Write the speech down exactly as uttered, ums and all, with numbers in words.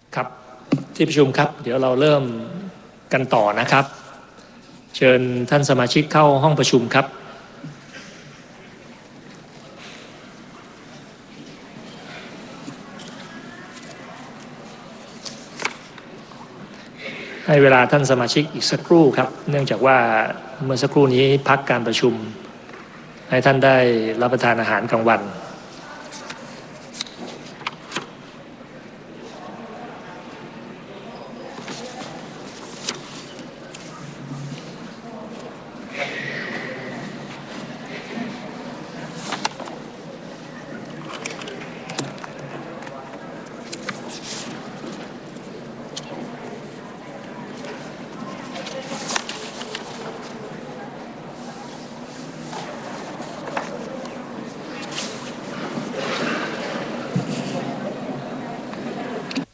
ครับที่ประชุมครับเดี๋ยวเราเริ่มกันต่อนะครับเชิญท่านสมาชิกเข้าห้องประชุมครับให้เวลาท่านสมาชิกอีกสักครู่ครับเนื่องจากว่าเมื่อสักครู่นี้พักการประชุมให้ท่านได้รับประทานอาหารกลางวัน